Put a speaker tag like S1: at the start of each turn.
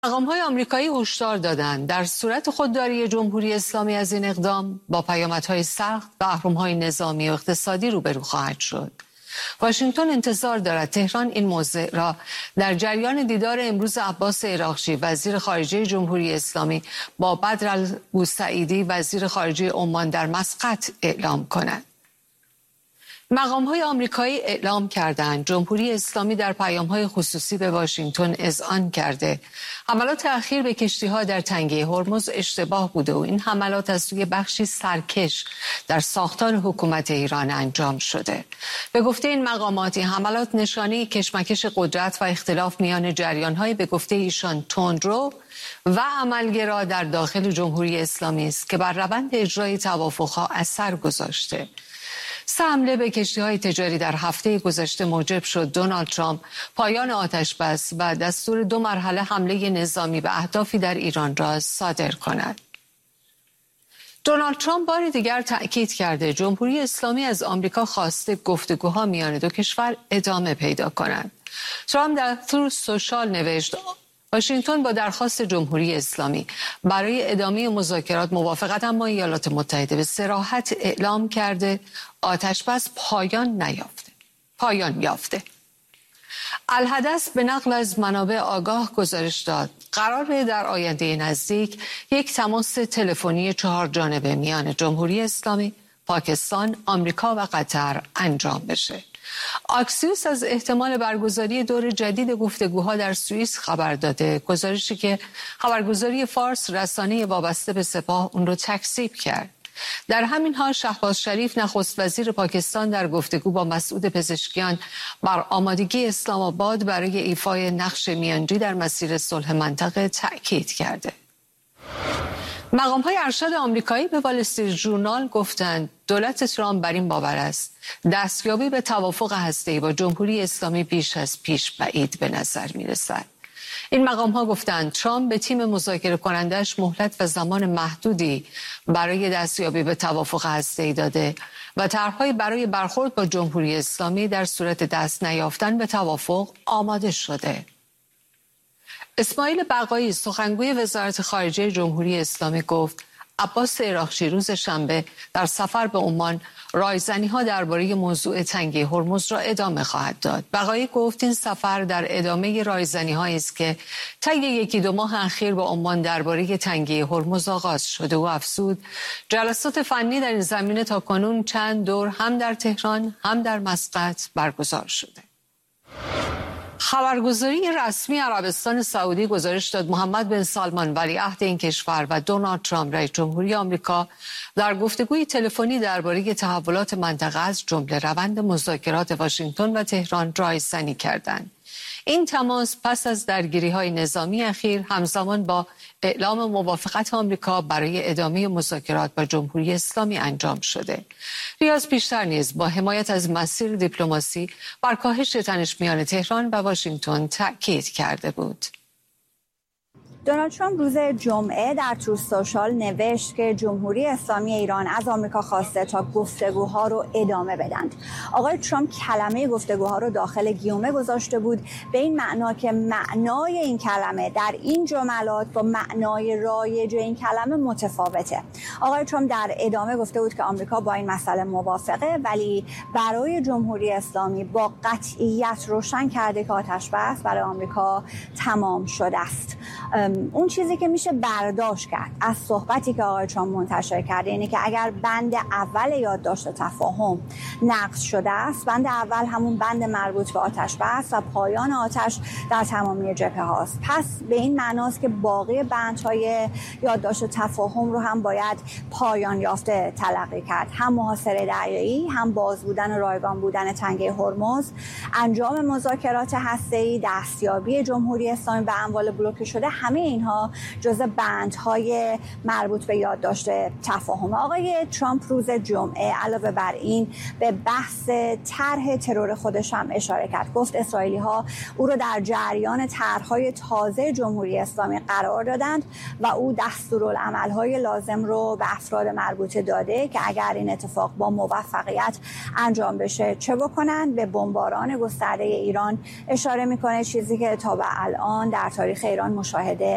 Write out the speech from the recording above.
S1: مقام‌های آمریکایی هشدار دادند در صورت خودداری جمهوری اسلامی از این اقدام با پیامدهای سخت و اهرم‌های نظامی و اقتصادی روبرو خواهد شد. واشنگتن انتظار دارد تهران این موضوع را در جریان دیدار امروز عباس عراقچی وزیر خارجه جمهوری اسلامی با بدرالبوسعیدی وزیر خارجه عمان در مسقط اعلام کند. مقام‌های آمریکایی اعلام کردند جمهوری اسلامی در پیام‌های خصوصی به واشنگتن اذعان کرده حملات اخیر به کشتی‌ها در تنگه هرمز اشتباه بوده و این حملات از سوی بخشی سرکش در ساختار حکومت ایران انجام شده. به گفته این مقامات این حملات نشانه کشمکش قدرت و اختلاف میان جریان‌های به گفته ایشان تندرو و عملگرا در داخل جمهوری اسلامی است که بر روند اجرای توافق‌ها اثر گذاشته. حمله به کشتی‌های تجاری در هفته گذشته موجب شد دونالد ترامپ پایان آتش‌بس و دستور 2 مرحله حمله نظامی به اهدافی در ایران را صادر کند. دونالد ترامپ بار دیگر تأکید کرده جمهوری اسلامی از آمریکا خواسته گفتگوها میان دو کشور ادامه پیدا کند. ترامپ در تروث سوشال نوشت واشنگتن با درخواست جمهوری اسلامی برای ادامه مذاکرات موافقت، اما ایالات متحده به صراحت اعلام کرده آتش‌بس پایان یافته. الحدث به نقل از منابع آگاه گزارش داد قراره در آینده نزدیک یک تماس تلفنی 4 جانبه میان جمهوری اسلامی، پاکستان، آمریکا و قطر انجام بشه. آکسیوس از احتمال برگزاری دور جدید گفتگوها در سوئیس خبر داده. گزارشی که خبرگزاری فارس رسانه وابسته به سپاه اون رو تکذیب کرد. در همین حال شهباز شریف نخست وزیر پاکستان در گفتگو با مسعود پزشکیان بر آمادگی اسلام آباد برای ایفای نقش میانجی در مسیر صلح منطقه تأکید کرده. مقام‌های ارشد آمریکایی به وال استریت ژورنال گفتند دولت ترامپ بر این باور است دستیابی به توافق هسته‌ای با جمهوری اسلامی بیش از پیش بعید به نظر می‌رسد. این مقام‌ها گفتند ترامپ به تیم مذاکره کنندش مهلت و زمان محدودی برای دستیابی به توافق هسته‌ای داده و طرح‌هایی برای برخورد با جمهوری اسلامی در صورت دست نیافتن به توافق آماده شده. اسماعیل بقایی سخنگوی وزارت خارجه جمهوری اسلامی گفت عباس عراقچی روز شنبه در سفر به عمان رایزنی‌ها درباره موضوع تنگه هرمز را ادامه خواهد داد. بقایی گفت این سفر در ادامه رایزنی‌هایی است که طی 1-2 ماه اخیر به عمان درباره تنگه هرمز آغاز شده و افزود جلسات فنی در این زمینه تاکنون چند دور هم در تهران هم در مسقط برگزار شده. خبرگزاری رسمی عربستان سعودی گزارش داد محمد بن سلمان ولیعهد این کشور و دونالد ترامپ رئیس جمهوری آمریکا در گفتگوی تلفنی درباره تحولات منطقه از جمله روند مذاکرات واشنگتن و تهران رایزنی کردند. این تماس پس از درگیری‌های نظامی اخیر همزمان با اعلام موافقت آمریکا برای ادامه مذاکرات با جمهوری اسلامی انجام شده. ریاض پیشتر نیز با حمایت از مسیر دیپلماسی بر کاهش تنش میان تهران و واشنگتن تأکید کرده بود.
S2: دونالد ترامپ روز جمعه در تروث سوشال نوشت که جمهوری اسلامی ایران از آمریکا خواسته تا گفتگوها رو ادامه بدند. آقای ترامپ کلمه گفتگوها رو داخل گیومه گذاشته بود به این معنا که معنای این کلمه در این جملات با معنای رایج این کلمه متفاوته. آقای ترامپ در ادامه گفته بود که آمریکا با این مسئله موافقه، ولی برای جمهوری اسلامی با قطعیت روشن کرده که آتش‌بس برای آمریکا تمام شده است. اون چیزی که میشه برداشت کرد از صحبتی که آقای ترامپ منتشر کرده اینه که اگر بند اول یادداشت تفاهم نقض شده است، بند اول همون بند مربوط به آتش بس و پایان آتش در تمامی جبهه هاست. پس به این معناست که باقی بندهای یادداشت تفاهم رو هم باید پایان یافته تلقی کرد. هم محاصره دریایی، هم باز بودن و رایگان بودن تنگه هرمز، انجام مذاکرات هسته‌ای، دستیابی جمهوری اسلامی به اموال بلوکه شده، همه اینها جزء بندهای مربوط به یادداشت تفاهم. آقای ترامپ روز جمعه علاوه بر این به بحث طرح ترور خودش هم اشاره کرد. گفت اسرائیلی‌ها او را در جریان طرح‌های تازه جمهوری اسلامی قرار دادند و او دستورالعمل‌های لازم رو به افراد مربوطه داده که اگر این اتفاق با موفقیت انجام بشه چه بکنن. به بمباران گسترده ایران اشاره میکنه، چیزی که تا به الان در تاریخ ایران مشاهده